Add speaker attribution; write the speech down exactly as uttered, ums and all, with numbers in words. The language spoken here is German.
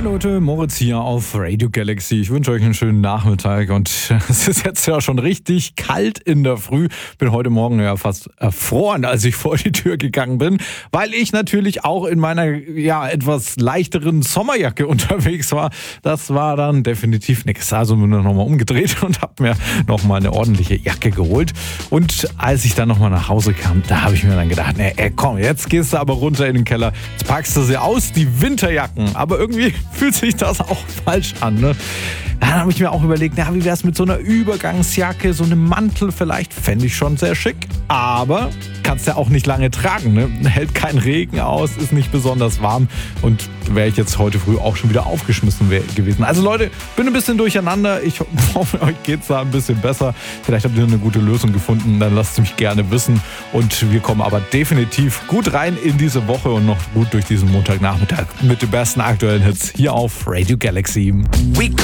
Speaker 1: Leute, Moritz hier auf Radio Galaxy. Ich wünsche euch einen schönen Nachmittag und es ist jetzt ja schon richtig kalt in der Früh. Bin heute Morgen ja fast erfroren, als ich vor die Tür gegangen bin, weil ich natürlich auch in meiner ja etwas leichteren Sommerjacke unterwegs war. Das war dann definitiv nichts. Also bin ich nochmal umgedreht und habe mir nochmal eine ordentliche Jacke geholt. Und als ich dann nochmal nach Hause kam, da habe ich mir dann gedacht, nee, ey, komm, jetzt gehst du aber runter in den Keller, jetzt packst du sie aus, die Winterjacken. Aber irgendwie fühlt sich das auch falsch an, ne? Dann habe ich mir auch überlegt, na, wie wäre es mit so einer Übergangsjacke, so einem Mantel vielleicht, fände ich schon sehr schick. Aber kannst ja auch nicht lange tragen, ne? Hält kein Regen aus, ist nicht besonders warm und wäre ich jetzt heute früh auch schon wieder aufgeschmissen wär, gewesen. Also Leute, bin ein bisschen durcheinander. Ich hoffe, euch geht's da ein bisschen besser. Vielleicht habt ihr eine gute Lösung gefunden, dann lasst es mich gerne wissen. Und wir kommen aber definitiv gut rein in diese Woche und noch gut durch diesen Montagnachmittag mit den besten aktuellen Hits hier auf Radio Galaxy.
Speaker 2: We